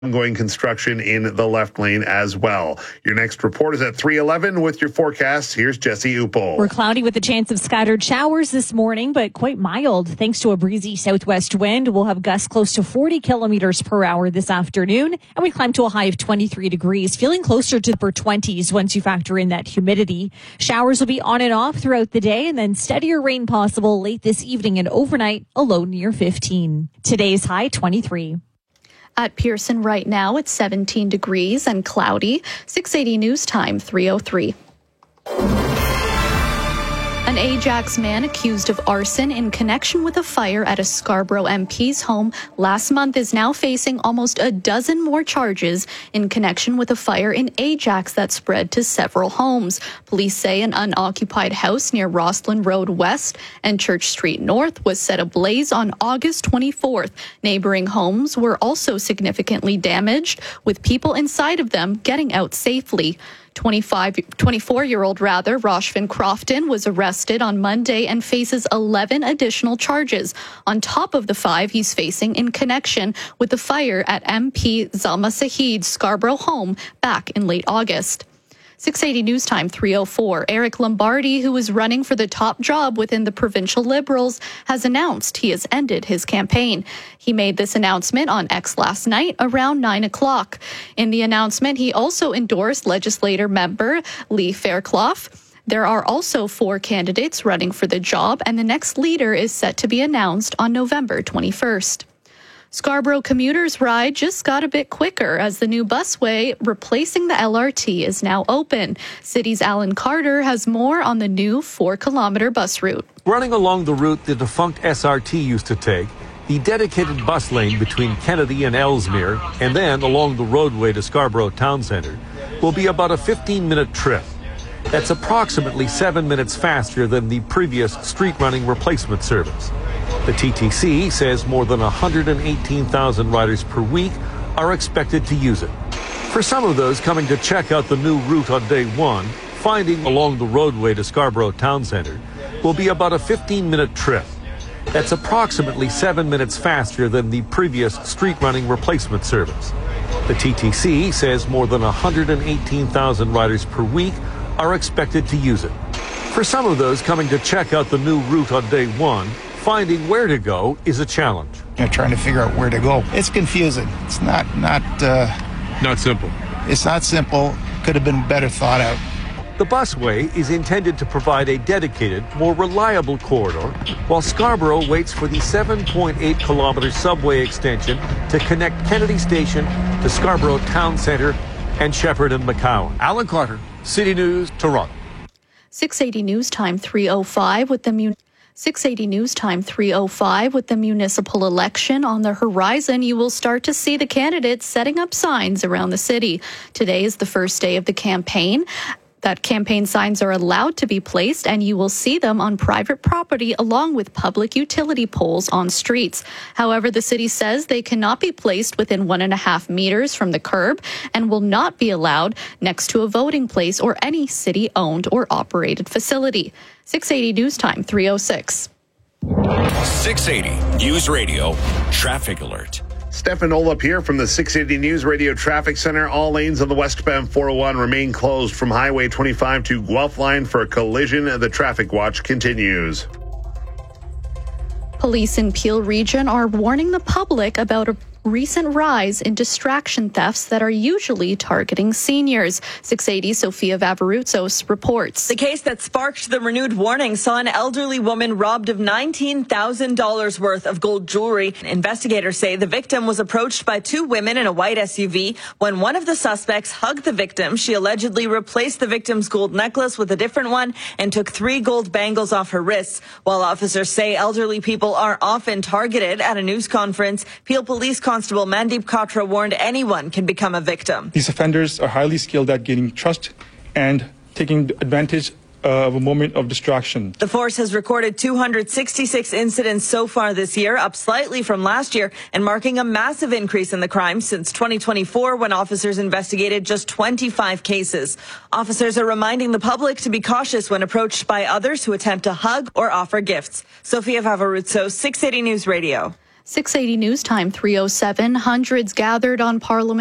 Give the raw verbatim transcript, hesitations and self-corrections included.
ongoing construction in the left lane as well. Your next report is at three eleven with your forecast. Here's Jesse Upel. We're cloudy with a chance of scattered showers this morning, but quite mild thanks to a breezy southwest wind. We'll have gusts close to forty kilometers per hour this afternoon, and we climb to a high of twenty-three degrees, feeling closer to the upper twenties once you factor in that humidity. Showers will be on and off throughout the day, and then steadier rain possible late this evening and overnight, a low near fifteen. Today's high twenty-three. At Pearson right now, it's seventeen degrees and cloudy. six eighty News Time, three oh three. An Ajax man accused of arson in connection with a fire at a Scarborough M P's home last month is now facing almost a dozen more charges in connection with a fire in Ajax that spread to several homes. Police say an unoccupied house near Rosslyn Road West and Church Street North was set ablaze on August twenty-fourth. Neighboring homes were also significantly damaged, with people inside of them getting out safely. twenty-five, twenty-four-year-old rather, Roshvin Crofton was arrested on Monday and faces eleven additional charges on top of the five he's facing in connection with the fire at M P Zalma Sahid's Scarborough home back in late August. six eighty News Time, three oh four. Eric Lombardi, who is running for the top job within the provincial Liberals, has announced he has ended his campaign. He made this announcement on X last night around nine o'clock. In the announcement, he also endorsed legislator member Lee Fairclough. There are also four candidates running for the job, and the next leader is set to be announced on November twenty-first. Scarborough commuters' ride just got a bit quicker as the new busway replacing the L R T is now open. City's Alan Carter has more on the new four-kilometer bus route. Running along the route the defunct S R T used to take, the dedicated bus lane between Kennedy and Ellesmere, and then along the roadway to Scarborough Town Centre, will be about a fifteen-minute trip. That's approximately seven minutes faster than the previous street-running replacement service. The T T C says more than one hundred eighteen thousand riders per week are expected to use it. For some of those coming to check out the new route on day one, finding along the roadway to Scarborough Town Centre will be about a fifteen-minute trip. That's approximately seven minutes faster than the previous street-running replacement service. The T T C says more than one hundred eighteen thousand riders per week are expected to use it. For some of those coming to check out the new route on day one, finding where to go is a challenge. You know, trying to figure out where to go. It's confusing. It's not not uh, not simple. It's not simple. Could have been better thought out. The busway is intended to provide a dedicated, more reliable corridor, while Scarborough waits for the seven point eight kilometer subway extension to connect Kennedy Station to Scarborough Town Centre and Shepherd and McCowan. Alan Carter, City News, Toronto. six eighty News Time, three oh five with the mun- six eighty News Time, three oh five with the municipal election on the horizon. You will start to see the candidates setting up signs around the city. Today is the first day of the campaign. That campaign signs are allowed to be placed, and you will see them on private property along with public utility poles on streets. However, the city says they cannot be placed within one and a half meters from the curb and will not be allowed next to a voting place or any city-owned or operated facility. six eighty News Time, three oh six. six eighty News Radio Traffic Alert. Stefan Olap here from the six eighty News Radio Traffic Center. All lanes on the westbound four oh one remain closed from Highway twenty-five to Guelph Line for a collision. The traffic watch continues. Police in Peel Region are warning the public about a recent rise in distraction thefts that are usually targeting seniors. six eighty Sophia Vavarutsos reports. The case that sparked the renewed warning saw an elderly woman robbed of nineteen thousand dollars worth of gold jewelry. Investigators say the victim was approached by two women in a white S U V. When one of the suspects hugged the victim, she allegedly replaced the victim's gold necklace with a different one and took three gold bangles off her wrists. While officers say elderly people are often targeted at a news conference, Peel Police Constable Mandeep Katra warned anyone can become a victim. These offenders are highly skilled at gaining trust and taking advantage uh, of a moment of distraction. The force has recorded two hundred sixty-six incidents so far this year, up slightly from last year, and marking a massive increase in the crime since twenty twenty-four, when officers investigated just twenty-five cases. Officers are reminding the public to be cautious when approached by others who attempt to hug or offer gifts. Sophia Vavarutso, six eighty News Radio. six eighty News Time three oh seven. Hundreds gathered on Parliament